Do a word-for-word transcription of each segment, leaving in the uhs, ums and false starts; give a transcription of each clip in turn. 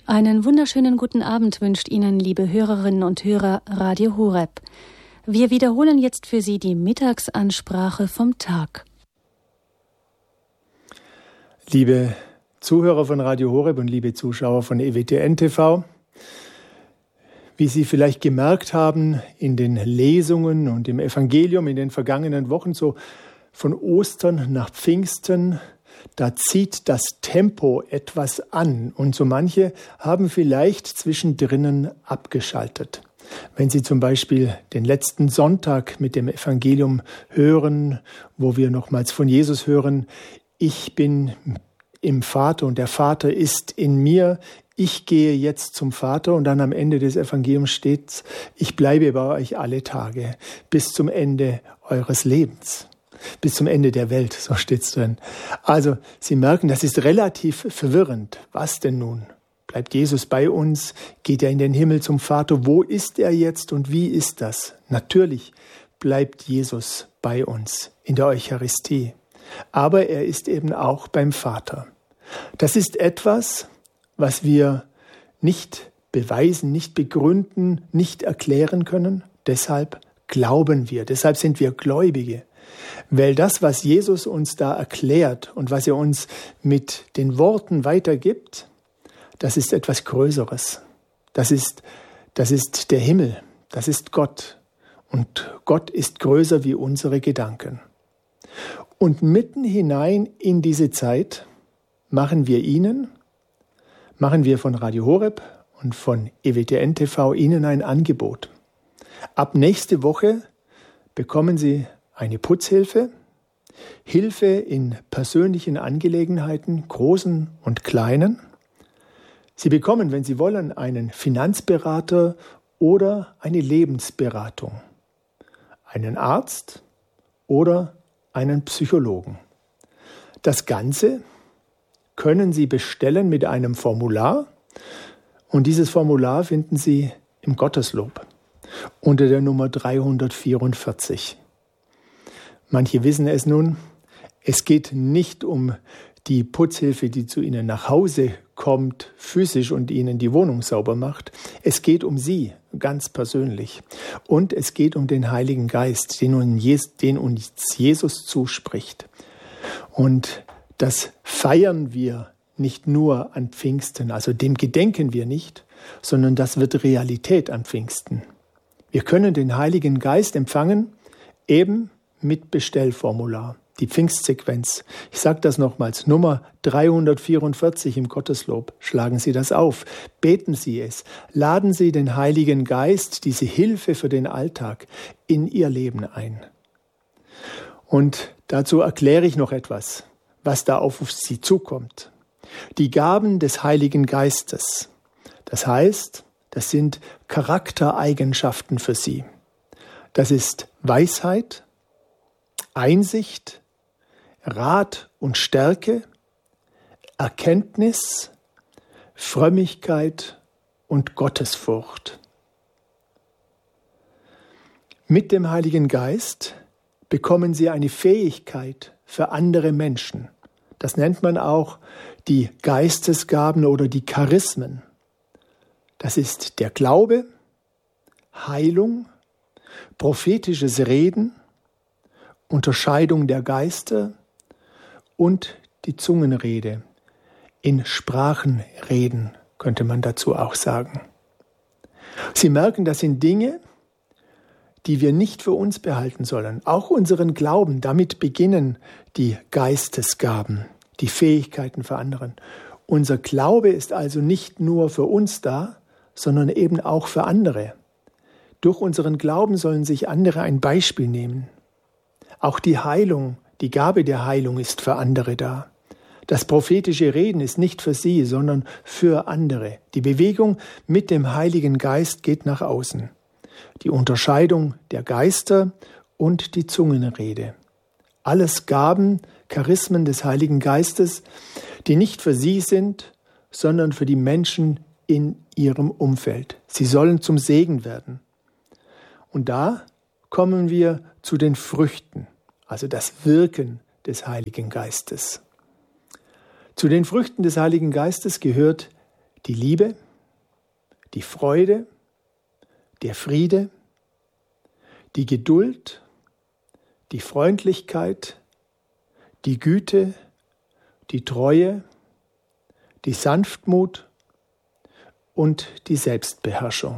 Einen wunderschönen guten Abend wünscht Ihnen, liebe Hörerinnen und Hörer, Radio Horeb. Wir wiederholen jetzt für Sie die Mittagsansprache vom Tag. Liebe Zuhörer von Radio Horeb und liebe Zuschauer von E W T N T V, wie Sie vielleicht gemerkt haben in den Lesungen und im Evangelium in den vergangenen Wochen, so von Ostern nach Pfingsten, da zieht das Tempo etwas an und so manche haben vielleicht zwischendrin abgeschaltet. Wenn Sie zum Beispiel den letzten Sonntag mit dem Evangelium hören, wo wir nochmals von Jesus hören, ich bin im Vater und der Vater ist in mir, ich gehe jetzt zum Vater, und dann am Ende des Evangeliums steht, ich bleibe bei euch alle Tage bis zum Ende eures Lebens. Bis zum Ende der Welt, so steht's drin. Also, Sie merken, das ist relativ verwirrend. Was denn nun? Bleibt Jesus bei uns? Geht er in den Himmel zum Vater? Wo ist er jetzt und wie ist das? Natürlich bleibt Jesus bei uns in der Eucharistie. Aber er ist eben auch beim Vater. Das ist etwas, was wir nicht beweisen, nicht begründen, nicht erklären können. Deshalb glauben wir, deshalb sind wir Gläubige. Weil das, was Jesus uns da erklärt und was er uns mit den Worten weitergibt, das ist etwas Größeres. Das ist, das ist der Himmel, das ist Gott. Und Gott ist größer wie unsere Gedanken. Und mitten hinein in diese Zeit machen wir Ihnen, machen wir von Radio Horeb und von E W T N T V Ihnen ein Angebot. Ab nächste Woche bekommen Sie eine Putzhilfe, Hilfe in persönlichen Angelegenheiten, großen und kleinen. Sie bekommen, wenn Sie wollen, einen Finanzberater oder eine Lebensberatung, einen Arzt oder einen Psychologen. Das Ganze können Sie bestellen mit einem Formular, und dieses Formular finden Sie im Gotteslob unter der Nummer dreihundertvierundvierzig. Manche wissen es nun, es geht nicht um die Putzhilfe, die zu Ihnen nach Hause kommt, physisch und Ihnen die Wohnung sauber macht. Es geht um Sie, ganz persönlich. Und es geht um den Heiligen Geist, den uns Jesus zuspricht. Und das feiern wir nicht nur an Pfingsten, also dem gedenken wir nicht, sondern das wird Realität an Pfingsten. Wir können den Heiligen Geist empfangen, eben mit Bestellformular, die Pfingstsequenz. Ich sage das nochmals, Nummer dreihundertvierundvierzig im Gotteslob. Schlagen Sie das auf, beten Sie es, laden Sie den Heiligen Geist, diese Hilfe für den Alltag, in Ihr Leben ein. Und dazu erkläre ich noch etwas, was da auf Sie zukommt. Die Gaben des Heiligen Geistes, das heißt, das sind Charaktereigenschaften für Sie. Das ist Weisheit, Einsicht, Rat und Stärke, Erkenntnis, Frömmigkeit und Gottesfurcht. Mit dem Heiligen Geist bekommen Sie eine Fähigkeit für andere Menschen. Das nennt man auch die Geistesgaben oder die Charismen. Das ist der Glaube, Heilung, prophetisches Reden, Unterscheidung der Geister und die Zungenrede. In Sprachen reden, könnte man dazu auch sagen. Sie merken, das sind Dinge, die wir nicht für uns behalten sollen. Auch unseren Glauben, damit beginnen die Geistesgaben, die Fähigkeiten für anderen. Unser Glaube ist also nicht nur für uns da, sondern eben auch für andere. Durch unseren Glauben sollen sich andere ein Beispiel nehmen. Auch die Heilung, die Gabe der Heilung ist für andere da. Das prophetische Reden ist nicht für sie, sondern für andere. Die Bewegung mit dem Heiligen Geist geht nach außen. Die Unterscheidung der Geister und die Zungenrede. Alles Gaben, Charismen des Heiligen Geistes, die nicht für sie sind, sondern für die Menschen in ihrem Umfeld. Sie sollen zum Segen werden. Und da kommen wir zu den Früchten, also das Wirken des Heiligen Geistes. Zu den Früchten des Heiligen Geistes gehört die Liebe, die Freude, der Friede, die Geduld, die Freundlichkeit, die Güte, die Treue, die Sanftmut und die Selbstbeherrschung.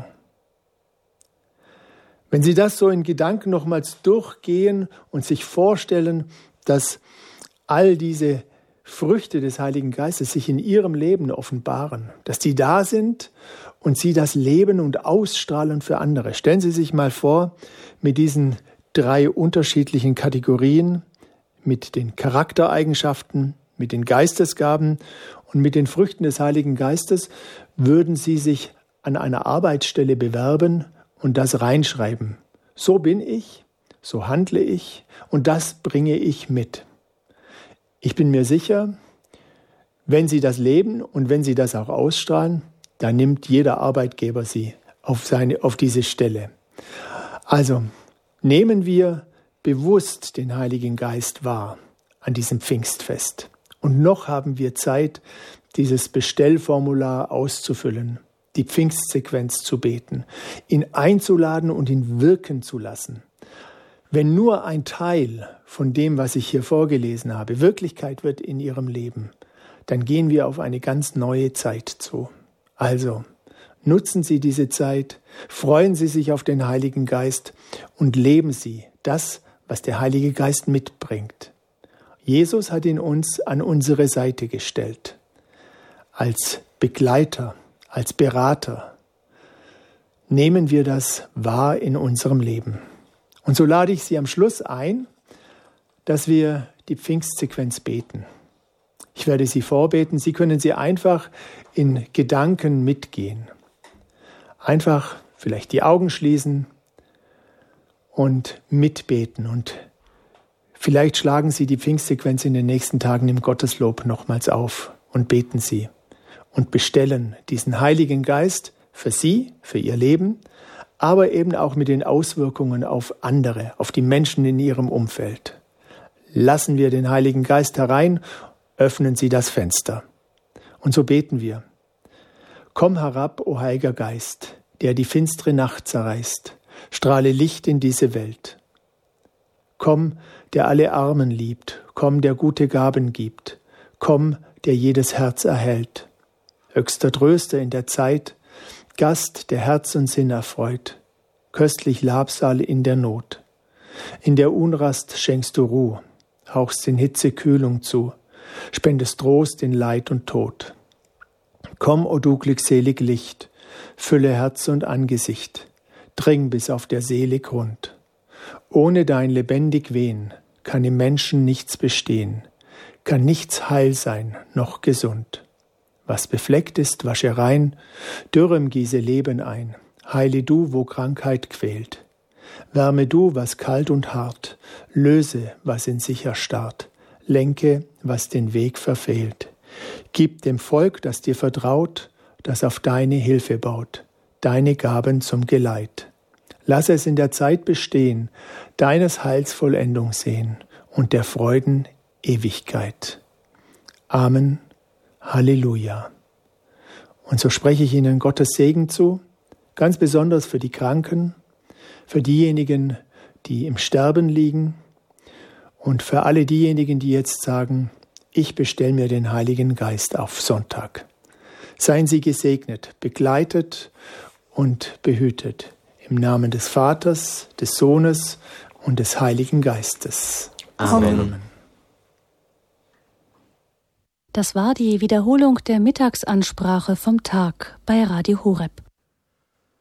Wenn Sie das so in Gedanken nochmals durchgehen und sich vorstellen, dass all diese Früchte des Heiligen Geistes sich in Ihrem Leben offenbaren, dass die da sind und Sie das leben und ausstrahlen für andere. Stellen Sie sich mal vor, mit diesen drei unterschiedlichen Kategorien, mit den Charaktereigenschaften, mit den Geistesgaben und mit den Früchten des Heiligen Geistes, würden Sie sich an einer Arbeitsstelle bewerben und das reinschreiben. So bin ich, so handle ich und das bringe ich mit. Ich bin mir sicher, wenn Sie das leben und wenn Sie das auch ausstrahlen, dann nimmt jeder Arbeitgeber Sie auf, seine, auf diese Stelle. Also nehmen wir bewusst den Heiligen Geist wahr an diesem Pfingstfest. Und noch haben wir Zeit, dieses Bestellformular auszufüllen, die Pfingstsequenz zu beten, ihn einzuladen und ihn wirken zu lassen. Wenn nur ein Teil von dem, was ich hier vorgelesen habe, Wirklichkeit wird in Ihrem Leben, dann gehen wir auf eine ganz neue Zeit zu. Also, nutzen Sie diese Zeit, freuen Sie sich auf den Heiligen Geist und leben Sie das, was der Heilige Geist mitbringt. Jesus hat ihn uns an unsere Seite gestellt, als Begleiter, als Berater. Nehmen wir das wahr in unserem Leben. Und so lade ich Sie am Schluss ein, dass wir die Pfingstsequenz beten. Ich werde sie vorbeten. Sie können sie einfach in Gedanken mitgehen. Einfach vielleicht die Augen schließen und mitbeten. Und vielleicht schlagen Sie die Pfingstsequenz in den nächsten Tagen im Gotteslob nochmals auf und beten sie und bestellen diesen Heiligen Geist für Sie, für Ihr Leben, aber eben auch mit den Auswirkungen auf andere, auf die Menschen in Ihrem Umfeld. Lassen wir den Heiligen Geist herein, öffnen Sie das Fenster. Und so beten wir. Komm herab, o Heiliger Geist, der die finstere Nacht zerreißt, strahle Licht in diese Welt. Komm, der alle Armen liebt, komm, der gute Gaben gibt, komm, der jedes Herz erhält. Höchster Tröster in der Zeit, Gast, der Herz und Sinn erfreut, köstlich Labsal in der Not. In der Unrast schenkst du Ruh, hauchst in Hitze Kühlung zu, spendest Trost in Leid und Tod. Komm, o du glückselig Licht, fülle Herz und Angesicht, dring bis auf der Seele Grund. Ohne dein lebendig Wehen kann im Menschen nichts bestehen, kann nichts heil sein, noch gesund. Was befleckt ist, wasche rein, Dürrem gieße Leben ein, heile du, wo Krankheit quält. Wärme du, was kalt und hart, löse, was in sich erstarrt, lenke, was den Weg verfehlt. Gib dem Volk, das dir vertraut, das auf deine Hilfe baut, deine Gaben zum Geleit. Lass es in der Zeit bestehen, deines Heils Vollendung sehen und der Freuden Ewigkeit. Amen. Halleluja. Und so spreche ich Ihnen Gottes Segen zu, ganz besonders für die Kranken, für diejenigen, die im Sterben liegen und für alle diejenigen, die jetzt sagen, ich bestelle mir den Heiligen Geist auf Sonntag. Seien Sie gesegnet, begleitet und behütet im Namen des Vaters, des Sohnes und des Heiligen Geistes. Amen. Amen. Das war die Wiederholung der Mittagsansprache vom Tag bei Radio Horeb.